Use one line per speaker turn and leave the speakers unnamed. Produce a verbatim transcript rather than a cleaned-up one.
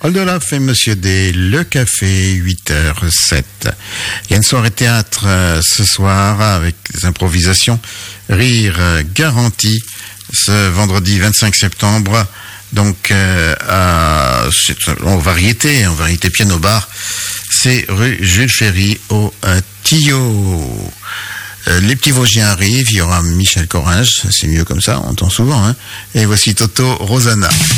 Au-delà fait Monsieur D, le café, huit heures sept. Il y a une soirée théâtre euh, ce soir avec des improvisations. Rire euh, garanti ce vendredi vingt-cinq septembre. Donc, euh, à, en variété, en variété piano bar, c'est rue Jules Ferry au euh, Tillot. Euh, les petits Vosgiens arrivent, il y aura Michel Coringe, c'est mieux comme ça, on entend souvent, hein. Et voici Toto Rosanna.